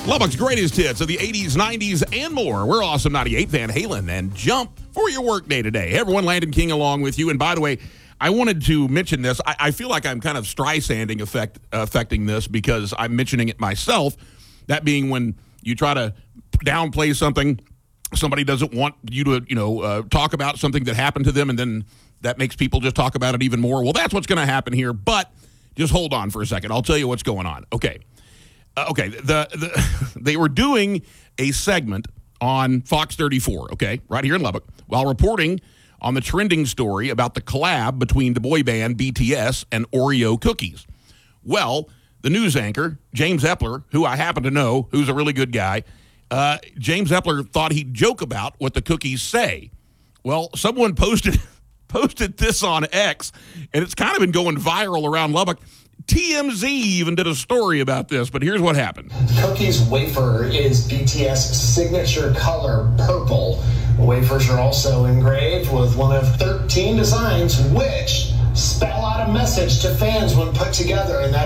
Lubbock's greatest hits of the 80s, 90s, and more. We're Awesome 98, Van Halen, and Jump for your workday today. Hey, everyone, Landon King along with you. And by the way, I wanted to mention this. I feel like I'm kind of Streisanding affecting this because I'm mentioning it myself. That being when you try to downplay something, somebody doesn't want you to, talk about something that happened to them, and then that makes people just talk about it even more. Well, that's what's going to happen here, but just hold on for a second. I'll tell you what's going on. Okay. They were doing a segment on Fox 34, right here in Lubbock, while reporting on the trending story about the collab between the boy band BTS and Oreo cookies. Well, the news anchor, James Epler, who I happen to know, who's a really good guy, James Epler thought he'd joke about what the cookies say. Well, someone posted this on X, and it's kind of been going viral around Lubbock. TMZ even did a story about this, but here's what happened. Cookies wafer is BTS signature color, purple. Wafers are also engraved with one of 13 designs which spell out a message to fans when put together, and that